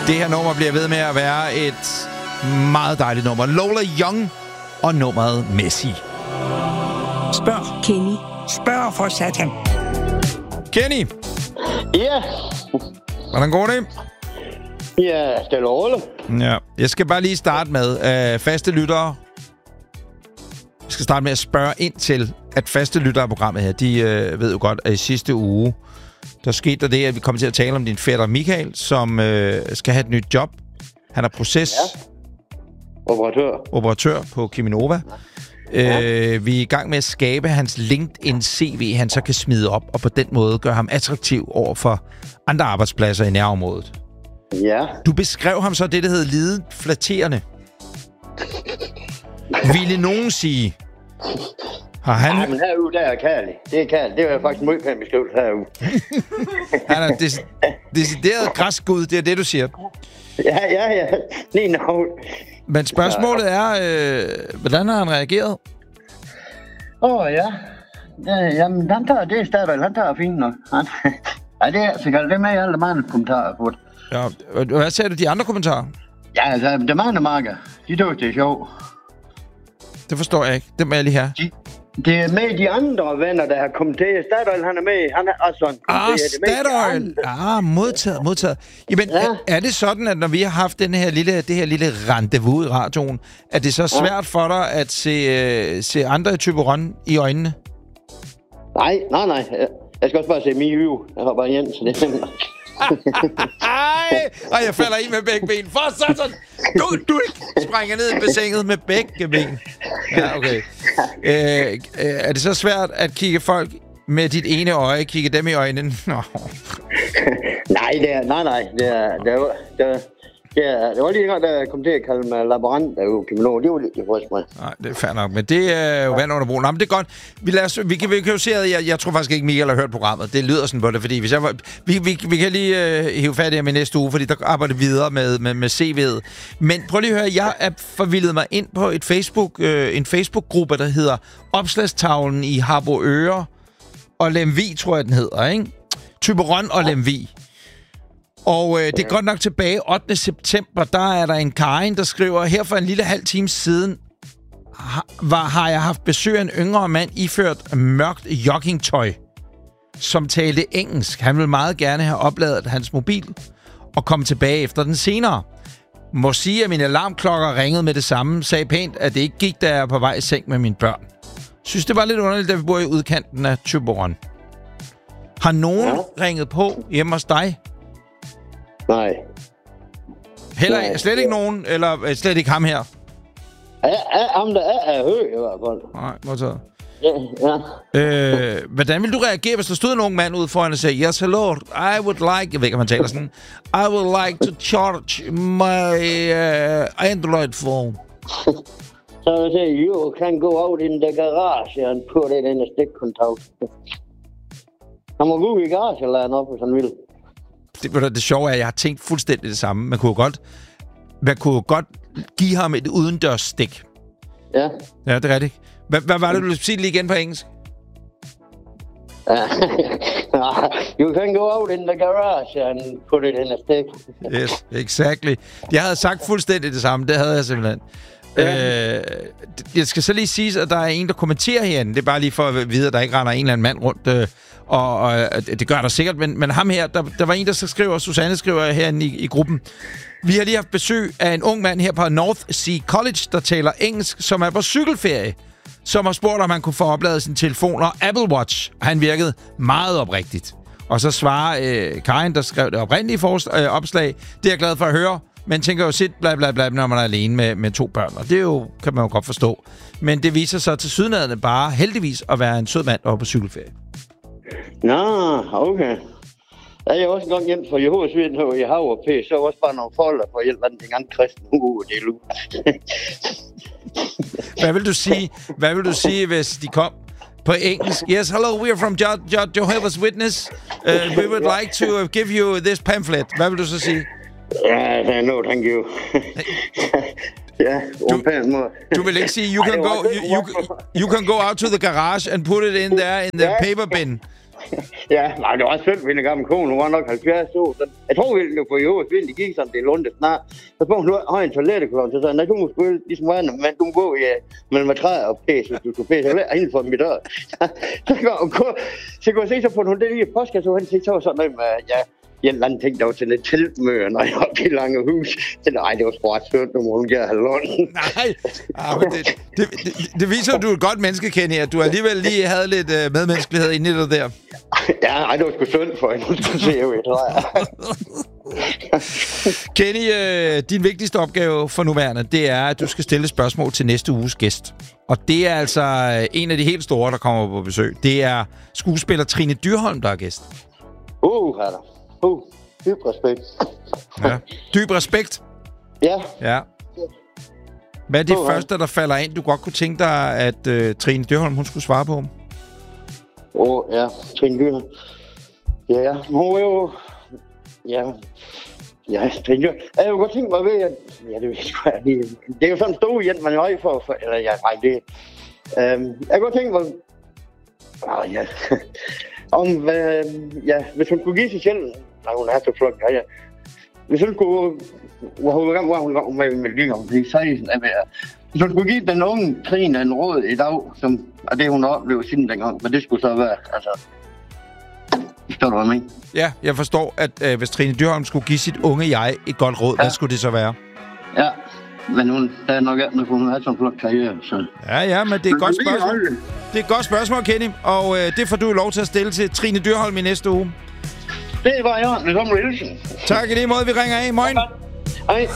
Det her nummer bliver ved med at være et meget dejligt nummer. Lola Young og nummeret Messi. Spørg. Kenny. Spørg for satan. Kenny. Ja. Hvordan går det? Ja, stille og roligt. Ja. Jeg skal bare lige starte med faste lyttere. Jeg skal starte med at spørge ind til, at faste lyttere af programmet her, de ved jo godt, at i sidste uge, der skete der det, at vi kommer til at tale om din fætter Michael, som skal have et nyt job. Han er operatør på Cheminova. Ja. Vi er i gang med at skabe hans LinkedIn-CV, han så kan smide op, og på den måde gøre ham attraktiv over for andre arbejdspladser i nærområdet. Ja. Du beskrev ham så det, der hedder lidet flatterende. Ville nogen sige... Har han... Ja, men herude, der er kærlig. Det er kærlig. Det er faktisk en meget pæn beskrivelse herude. Han er decideret græsgud, det er det, du siger. Ja. Lige nu. Men spørgsmålet er, hvordan har han reageret? Ja. Jamen, han tager det stadig. Han tager fint nok. Ja, det er altså galt. Det er med i alle mange kommentarer på det. Ja, hvad sagde du, de andre kommentarer? Ja, altså, det er mange marker. De tror, det er sjovt. Det forstår jeg ikke. Det må jeg lige have. Det er med de andre venner, der har kommenteret. Statoil, han er med. Han er også Statoil. Modtaget. Jamen, ja. Er det sådan, at når vi har haft det her lille rendezvous i radioen, er det så svært for dig at se andre i Thyborøn i øjnene? Nej. Jeg skal også bare se Miu. Jeg har bare Jens, så det er nemt. Ej, jeg falder i med begge ben. For sådan! Du springer ned i bassinet med begge ben. Ja, okay. Er det så svært at kigge folk med dit ene øje, kigge dem i øjnene? Nej. Det var lige godt, der kom til at kalde mig laborant af Cheminova. Det var lidt tilfreds med. Nej, det er fair nok, men det er jo vand under broen. Men det er godt. Vi kan jo se, at jeg tror faktisk ikke, Michael har hørt programmet. Det lyder sådan på det, fordi hvis jeg vi kan lige hive fat i ham i næste uge, fordi der arbejder videre med CV'et. Men prøv lige at høre, jeg er forvildet mig ind på en Facebook-gruppe, der hedder Opslagstavlen i Harboøre og Lemvig, tror jeg, den hedder, ikke? Thyborøn og Lemvig. Og det er godt nok tilbage 8. september, der er der en Karin, der skriver, her for en lille halv time siden har jeg haft besøg af en yngre mand iført mørkt joggingtøj, som talte engelsk. Han ville meget gerne have opladet hans mobil og komme tilbage efter den senere. Må sige, at mine alarmklokker ringede med det samme, sagde pænt, at det ikke gik, da jeg er på vej i seng med mine børn. Synes, det var lidt underligt, da vi bor i udkanten af Thyborøn. Har nogen ringet på hjemme hos dig? Nej. Slet ikke nogen, eller slet ikke ham her? Ham der er høj i hvert fald. Nej, modtaget. Ja. Hvordan vil du reagere, hvis der stod en ung mand ude foran og sagde, yes, hello, I would like... Jeg ved ikke, om han taler sådan. I would like to charge my Android phone. Så jeg siger, you can go out in the garage and put it in a stick contact. Han må gå i garage eller noget, hvis han vil. Det sjove er, at jeg har tænkt fuldstændig det samme. Man kunne godt give ham et udendørs stik. Ja. Ja, det er rigtigt. Hvad var det, du ville sige lige igen på engelsk? You can go out in the garage and put it in a stick. Yes, exactly. Jeg havde sagt fuldstændig det samme. Det havde jeg simpelthen. Ja. Jeg skal så lige sige, at der er en, der kommenterer herinde. Det er bare lige for at vide, at der ikke render en eller anden mand rundt. Og det gør der sikkert. Men ham her, der var en, der så skriver, Susanne skriver herinde i gruppen. Vi har lige haft besøg af en ung mand her på North Sea College, der taler engelsk, som er på cykelferie. Som har spurgt, om han kunne få opladet sin telefon og Apple Watch. Han virkede meget oprigtigt. Og så svarer Karin, der skrev det oprindelige opslag. Det er jeg glad for at høre. Man tænker jo sit bla bla bla, når man er alene med 2 børn. Og det er jo, kan man jo godt forstå. Men det viser sig tilsyneladende bare heldigvis at være en sød mand oppe på cykelferie. Nå, okay. Jeg er også en gang hjem fra Jehovas Vidner i Hav P, så også bare nogle folder for hjælp af den anden kristne uge, det er lu. Hvad vil du sige, hvis de kom på engelsk? Yes, hello, we are from Jehovah's Witness. We would like to give you this pamphlet. Hvad vil du så sige? Ja, no, thank you. Ja, du vil ikke sige, you can go out to the garage and put it in there in the paper bin. Ja, nej, det var også synd ved en gammel kone. Hun var nok 70 år. Så jeg tror virkelig, det var i øvrigt vildt. Det gik sådan, det er lundet snart. Så på hun har en toiletteklon. Så sagde nej, du må sgu ligesom være, men du må gå i mellem træer og pæs, hvis du skal pæse. Jeg vil inden for mit dør. Så kunne jeg se, så på hun det lige i postkasse, og han sagde, så var sådan noget med, ja, en eller anden ting, der var til et teltmøde, når jeg var i Lange Hus. Så nej, det var sgu ret sødt, nu må hun gøre halvånd. Nej, men det viser, at du er et godt menneske, Kenny, at du alligevel lige havde lidt medmenneskelighed inde i dig der. Ja, nej, det var sgu synd for hende, hun skulle se ud, tror jeg. Kenny, din vigtigste opgave for nuværende, det er, at du skal stille spørgsmål til næste uges gæst. Og det er altså en af de helt store, der kommer på besøg. Det er skuespiller Trine Dyrholm, der er gæst. Herre. Dyb respekt. Ja. Dyb respekt? Ja. Ja. Hvad er det første, der falder ind, du godt kunne tænke dig, at Trine Dyrholm, hun skulle svare på? Ja, Trine Dyrholm. Ja, hun er jo... Ja, Trine Dyrholm. Jeg kunne godt tænke mig ved, at... Ja, det ved jeg sgu ikke. Det er jo sådan en stor hjælp, man er høj for... Eller ja, nej, det... Jeg kunne godt tænke mig... Ja... Om hvad... Ja, hvis hun kunne give sig selv... Nej, hun er så flot, ja. Hvis hun kunne... Hvor hun med lige om blive 16 af hver. Hvis hun skulle give den unge Trine en råd i dag, som er det, hun har oplevet siden dengang, men det skulle så være, altså... Forstår du, hvad jeg mener? Ja, jeg forstår, at hvis Trine Dyrholm skulle give sit unge jeg et godt råd, hvad skulle det så være? Ja, men hun er nok ikke, når hun har sådan en flot karriere, så... Ja, men det er et godt spørgsmål. Det er et godt spørgsmål, Kenny, og det får du lov til at stille til Trine Dyrholm i næste uge. Det var jeg, med sådan en hilsen. Tak i lige måde, vi ringer af. Moin. Hej.